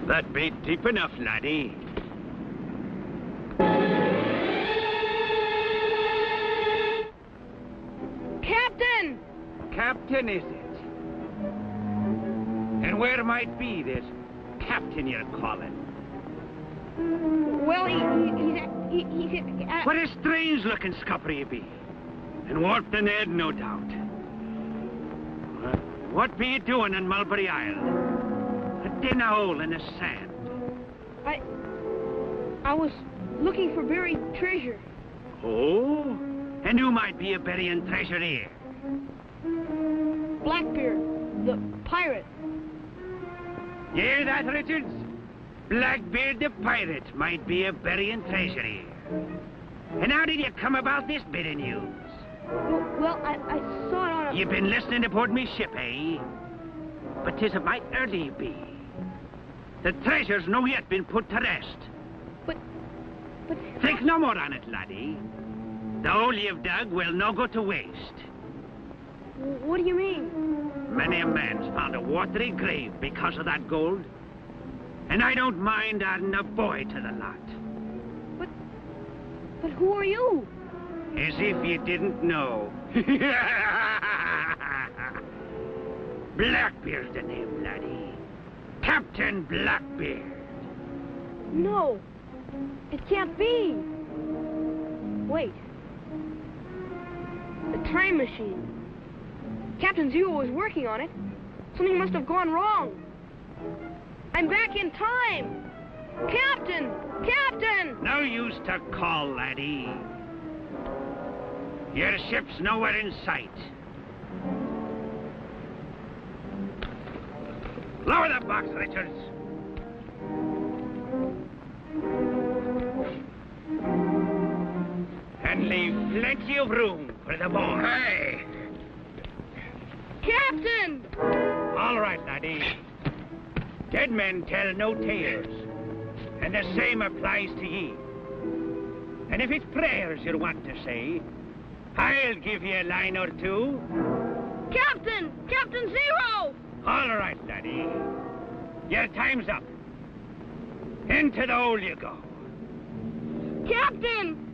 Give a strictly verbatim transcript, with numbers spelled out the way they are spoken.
That bait deep enough, laddie. Captain! Captain, is it? And where might be this captain you're calling? Well, he, he, he's at, he, he's at... Uh, What a strange-looking scupper you be. And warped in head, no doubt. Uh, what be you doing in Mulberry Isle? A dinner hole in the sand. I... I was looking for buried treasure. Oh? And who might be a burying treasure here? Blackbeard, the pirate. You hear that, Richards? Blackbeard the pirate might be a burying treasure here. And how did you come about this bit of news? Well, well I, I saw it on a... You've been listening aboard me ship, eh? But 'tis a mite early you be. The treasure's no yet been put to rest. But... but... Think no more on it, laddie. The hole you've dug will no go to waste. What do you mean? Many a man's found a watery grave because of that gold. And I don't mind adding a boy to the lot. But... but who are you? As if you didn't know. Blackbeard's the name, laddie. Captain Blackbeard. No. It can't be. Wait. The time machine. Captain Zero was working on it. Something must have gone wrong. I'm back in time! Captain! Captain! No use to call, laddie. Your ship's nowhere in sight. Lower the box, Richards. And leave plenty of room for the boy. Hey! Captain! All right, laddie. Dead men tell no tales. And the same applies to ye. And if it's prayers you want to say, I'll give you a line or two. Captain! Captain Zero! All right, laddie. Your time's up. Into the hole you go. Captain!